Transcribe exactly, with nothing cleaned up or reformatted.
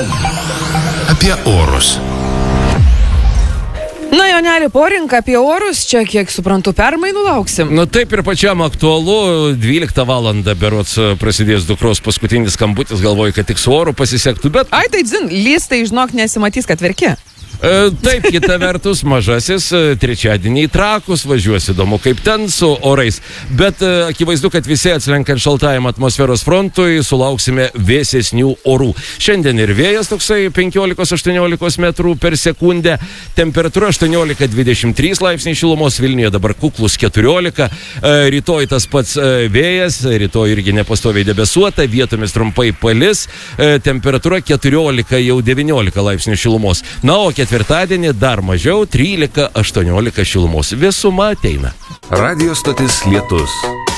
Apie orus. Na, Joneli, porinka apie orus, čia, kiek suprantu, permainų lauksim. Nu, taip ir pačiam aktualu, dvyliktą valandą berods prasidės dukros paskutinis skambutis, galvoju, kad tik su oru pasisektų, bet... Ai, tai dzin, lystai, žinok, nesimatys, kad verki. E, taip, kita vertus, mažasis trečiadienį į Trakus važiuos, įdomu, kaip ten su orais. Bet e, akivaizdu, kad visi atslenkant šaltajam atmosferos frontui sulauksime vėsesnių orų. Šiandien ir vėjas toksai penkiolika aštuoniolika metrų per sekundę, temperatūra aštuoniolika dvidešimt trys laipsniai šilumos, Vilniuje dabar kuklus keturiolika, e, rytoj tas pats e, vėjas, rytoj irgi nepastoviai debesuota, vietomis trumpai palis, e, temperatūra keturiolika jau devyniolika laipsnių šilumos. Na, o ketvirtadienį dar mažiau, trylika aštuoniolika šilumos. Vėsuma ateina. Radio stotis Lietus.